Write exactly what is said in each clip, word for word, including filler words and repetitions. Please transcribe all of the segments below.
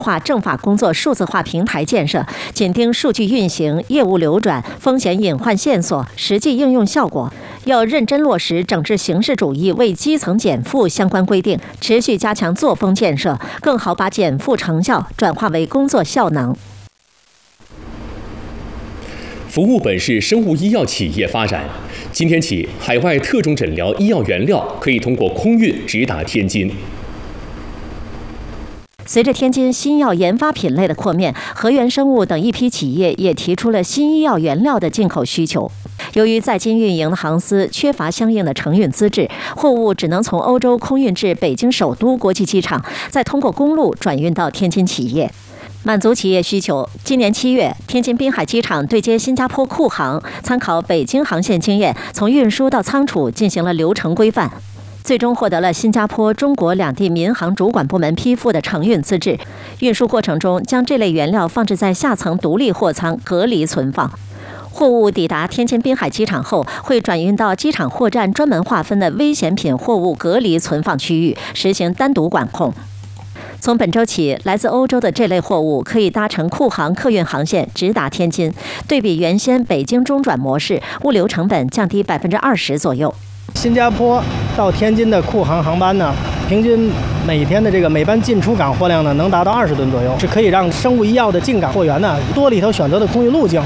化政法工作数字化平台建设，紧盯数据运行、业务流转、风险隐患线索、实际应用效果。要认真落实整治形式主义为基层减负相关规定，持续加强作风建设，更好把减负成效转化为工作效能。 服务本市生物医药企业发展，今天起，海外特种诊疗医药原料可以通过空运直达天津。 随着天津新药研发品类的扩面，和源生物等一批企业也提出了新医药原料的进口需求。由于在京运营的航司缺乏相应的承运资质，货物只能从欧洲空运至北京首都国际机场，再通过公路转运到天津企业。满足企业需求，今年七月，天津滨海机场对接新加坡库航，参考北京航线经验，从运输到仓储进行了流程规范。最终获得了新加坡、中国两地民航主管部门批复的承运资质。运输过程中，将这类原料放置在下层独立货仓隔离存放。货物抵达天津滨海机场后，会转运到机场货站专门划分的危险品货物隔离存放区域，实行单独管控。从本周起，来自欧洲的这类货物可以搭乘库航客运航线直达天津，对比原先北京中转模式，物流成本降低百分之二十左右。 新加坡到天津的库航航班呢，平均每天的这个每班进出港货量呢，能达到二十吨左右，是可以让生物医药的进港货源呢多了一条选择的空运路径。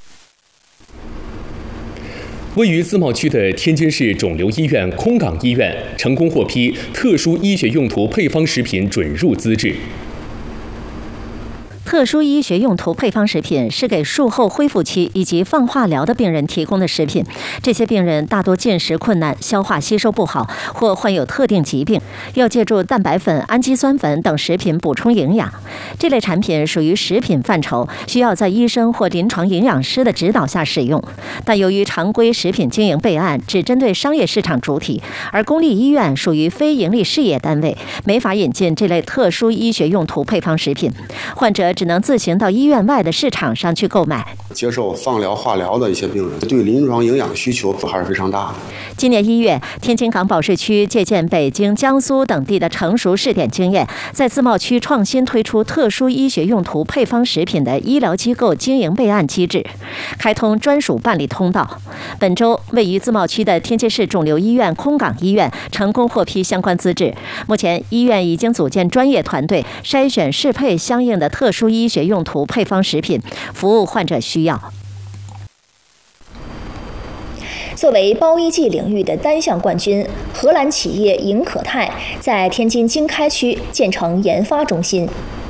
位于自贸区的天津市肿瘤医院空港医院成功获批特殊医学用途配方食品准入资质。 特殊医学用途配方食品是给术后恢复期以及放化疗的病人提供的食品。这些病人大多进食困难、消化吸收不好，或患有特定疾病，要借助蛋白粉、氨基酸粉等食品补充营养。这类产品属于食品范畴，需要在医生或临床营养师的指导下使用。但由于常规食品经营备案只针对商业市场主体，而公立医院属于非营利事业单位，没法引进这类特殊医学用途配方食品。患者只能自行到医院外的市场上去购买。 接受放疗、化疗的一些病人，对临床营养需求还是非常大的。 今年一月，天津港宝市区借鉴北京、江苏等地的成熟试点经验，在自贸区创新推出特殊医学用途配方食品的医疗机构经营备案机制，开通专属办理通道。本周，位于自贸区的天津市肿瘤医院空港医院成功获批相关资质。目前，医院已经组建专业团队，筛选适配相应的特殊医学用途配方食品，服务患者需要。 作为包医技领域的单项冠军，荷兰企业盈可泰在天津经开区建成研发中心。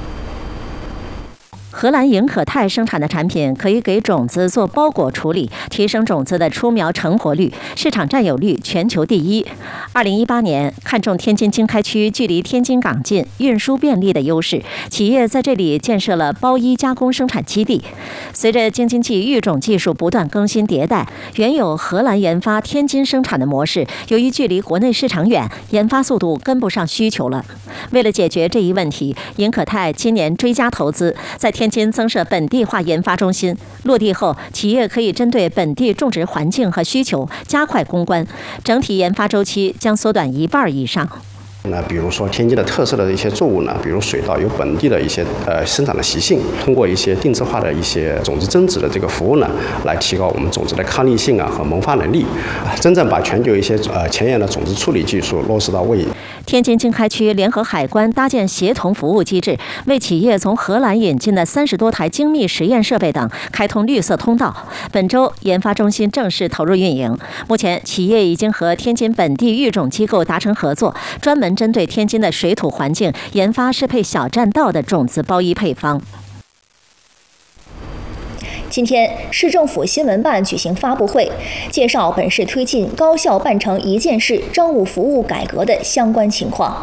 荷兰盈可泰生产的产品可以给种子做包裹处理，提升种子的出苗成活率，市场占有率全球第一。二零一八年，看中天津经开区距离天津港近、运输便利的优势，企业在这里建设了包医加工生产基地。随着京津冀育种技术不断更新迭代，原有荷兰研发、天津生产的模式，由于距离国内市场远，研发速度跟不上需求了。为了解决这一问题，盈可泰今年追加投资，在天津增设本地化研发中心。落地后，企业可以针对本地种植环境和需求，加快攻关，整体研发周期将缩短一半以上。 那比如说天津的特色的一些作物呢，比如水稻有本地的一些呃生长的习性，通过一些定制化的一些种子增殖的这个服务呢，来提高我们种子的抗逆性啊和萌发能力，真正把全球一些呃前沿的种子处理技术落实到位。 天津经开区联合海关搭建协同服务机制，为企业从荷兰引进的三十多台精密实验设备等开通绿色通道。本周研发中心正式投入运营，目前企业已经和天津本地育种机构达成合作，专门针对天津的水土环境研发适配小栈道的种子包医配方。 今天，市政府新闻办举行发布会，介绍本市推进高效办成一件事政务服务改革的相关情况。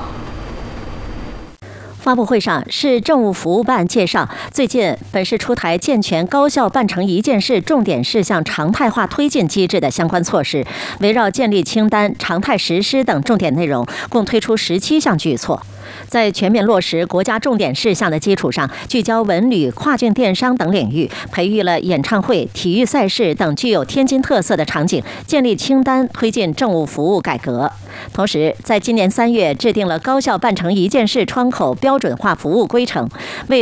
发布会上，市政务服务办介绍，最近本市出台健全高效办成一件事重点事项常态化推进机制的相关措施，围绕建立清单、常态实施等重点内容，共推出十七项举措。在全面落实国家重点事项的基础上，聚焦文旅、跨境电商等领域，培育了演唱会、体育赛事等具有天津特色的场景，建立清单，推进政务服务改革。 同时，在今年三月制定了高效办成一件事窗口标准化服务规程，为